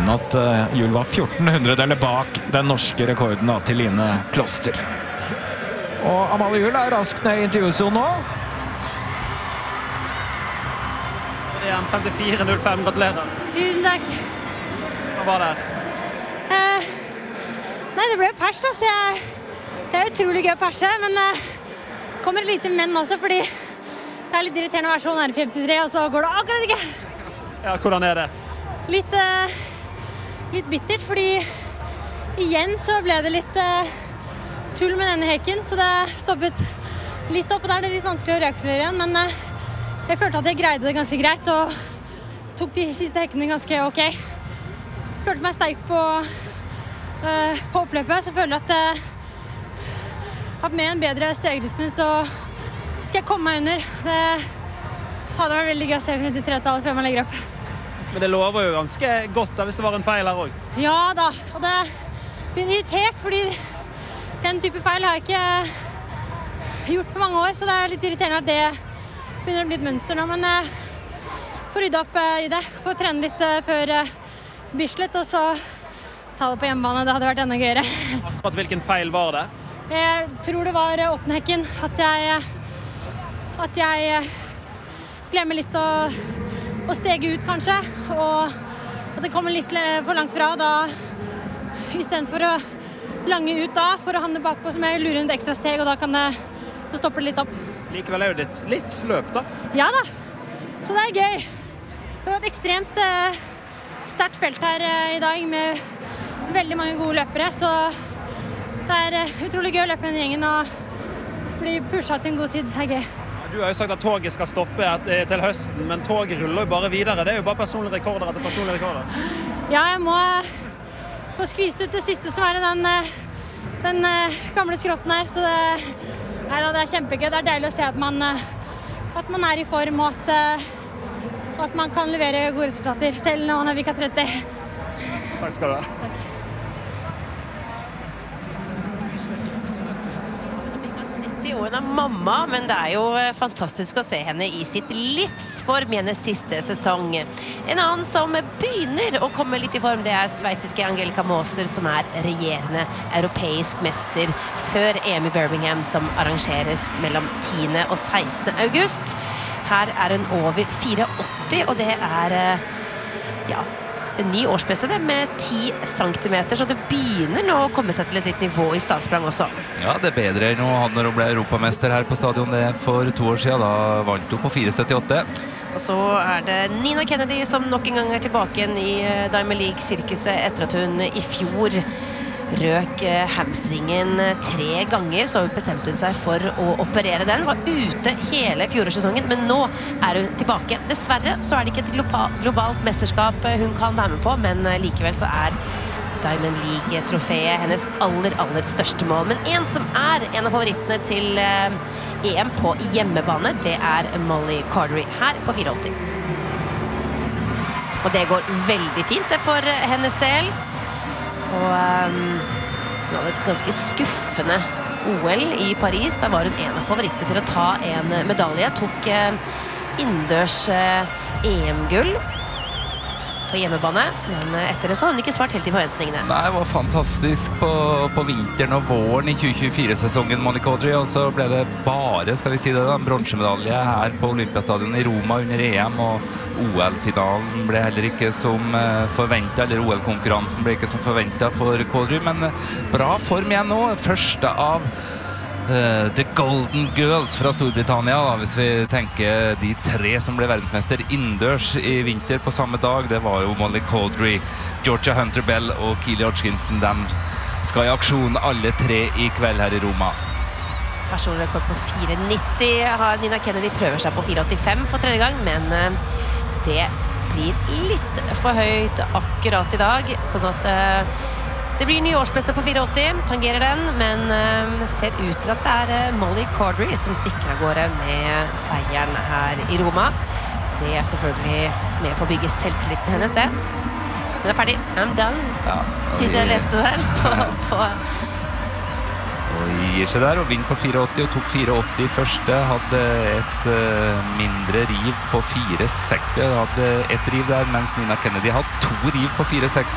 nevne at Juel var 1400 bak den norske rekorden da, til Line Kloster. Og Amalie Juel raskt ned i intervjusonen nå. Det er 54.05, gratulerer. Tusen takk. Hva var det? Nei, det ble jo pers da, så det er utrolig gøy å perse, men kommer et lite menn også, fordi det er litt irriterende å være så nær 53, og så går det akkurat ikke. Ja, hvordan er det? Litt bittert, fordi igjen så ble det litt tull med denne hekken, så det stoppet litt opp, og da er det litt vanskelig å reakselere igjen, men jeg følte at jeg greide det ganske greit, og tok de siste hekkene ganske ok. Følte meg sterk på oppløpet, så føler jeg at med en bedre stegrytme så skal jeg komme meg under. Det hadde vært veldig gøy å se til 3-tallet før man legger opp. Men det lover jo ganske godt da, hvis det var en feil her også. Ja da, og det blir irritert, fordi den type feil har jeg ikke gjort på mange år, så det er litt irriterende at det begynner å bli et mønster nå, men får rydde opp i det. Får trene litt før Bislett, og så ta det på hjemmebane. Det hadde vært enda gøyere. Akkurat hvilken feil var det? Jeg tror det var 8. hekken, at jeg glemmer litt å stege ut kanskje, og at det kommer litt for langt fra, da i stedet for å lange ut da, for å havne bakpå, så må jeg lure inn et ekstra steg, og da kan så stopper det litt opp. Likevel er jo ditt livsløp da. Ja da, så det er gøy. Det var et ekstremt sterkt felt her i dag, med veldig mange gode løpere, så det er utrolig gøy å løpe med gjengen og bli pushet til en god tid. Det er gøy. Du har jo sagt at toget skal stoppe til høsten, men toget ruller jo bare videre. Det er jo bare personlige rekorder etter personlige rekorder. Ja, jeg må få skvist ut det siste som er i den gamle skrotten her, så det er kjempegøy. Det er deilig å se at man er i form, og at man kan levere gode resultater, selv når man er vika 30. Takk skal du ha. Hun er mamma, men det er jo fantastisk å se henne i sitt livsform i hennes siste sesong. En annen som begynner å komme litt i form, det er sveitsiske Angelika Moser, som er regjerende europeisk mester før EM i Birmingham, som arrangeres mellom 10. og 16. august. Her er hun over 4,80, og det er en ny årsbeste med 10 centimeter, så det begynner nå å komme seg til et litt nivå i stavsprang også. Ja, det er bedre enn når hun ble europamester her på stadion. Det for 2 år siden, da vant hun på 4,78. Og så er det Nina Kennedy som nok en gang er tilbake igjen i Diamond League-sirkuset etter at hun i fjor røk hamstringen 3 ganger, så bestemte hun seg for å operere den. Var ute hele fjorårssesongen, men nå er hun tilbake. Dessverre så er det ikke et globalt mesterskap hun kan være med på, men likevel så er Diamond League-trofeet hennes aller største mål. Men en som er en av favorittene til EM på hjemmebane, det er Molly Cardery her på 4,80. Og det går veldig fint for hennes del. Og det var et ganske skuffende OL i Paris. Da var hun en av favorittene til å ta en medalje. Tok innendørs EM-gull på hjemmebane, men etter det så har hun ikke svart helt i forventningene. Nei, det var fantastisk på vinteren og våren i 2024-sesongen, Molly Cardery, og så ble det bare, skal vi si det da, en bronsemedalje her på Olympiastadion i Roma under EM, og OL-finalen ble heller ikke som forventet, eller OL-konkurransen ble ikke som forventet for Cardery, men bra form igjen nå. Første av The Golden Girls fra Storbritannia, da, hvis vi tenker de 3 som ble verdensmester innendørs i vinter på samme dag. Det var jo Molly Cardery, Georgia Hunter-Bell og Keely Hodgkinson. De skal i aksjon alle 3 i kveld her i Roma. Personrekord på 4,90 har Nina Kennedy, prøver seg på 4,85 for 3. gang, men det blir litt for høyt akkurat i dag, sånn at det blir ny årsbeste på 4,80, tangerer den, men ser ut til at det er Molly Cardery som stikker av gårde med seieren her i Roma. Det er selvfølgelig med på å bygge selvtilliten hennes, det. Hun er ferdig. I'm done. Ja, Synes jeg leste det på og gir seg der og vinner på 4,80 og tok 4,80 i første. Hadde et mindre riv på 4,60. Hadde et riv der, mens Nina Kennedy hadde 2 riv på 4,60.